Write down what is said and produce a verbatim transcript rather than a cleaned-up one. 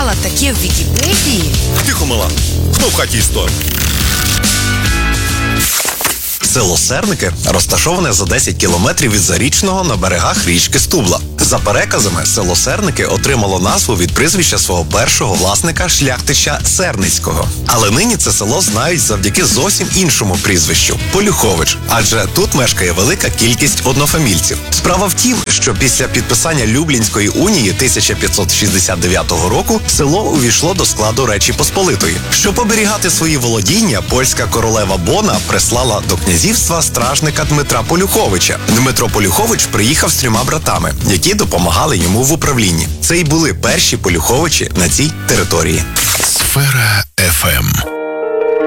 прочитала таке в Вікіпедії. Тихо, мала. Хто в хаті історик? Село Серники розташоване за десять кілометрів від Зарічного на берегах річки Стубла. За переказами, село Серники отримало назву від прізвища свого першого власника шляхтича Серницького. Але нині це село знають завдяки зовсім іншому прізвищу – Полюхович, адже тут мешкає велика кількість однофамільців. Справа в тім, що після підписання Люблінської унії тисяча п'ятсот шістдесят дев'ятого року село увійшло до складу Речі Посполитої. Щоб оберігати свої володіння, польська королева Бона прислала до князівства стражника Дмитра Полюховича. Дмитро Полюхович приїхав з трьома братами, які допомагали йому в управлінні. Це й були перші Полюховичі на цій території. Сфера еф ем.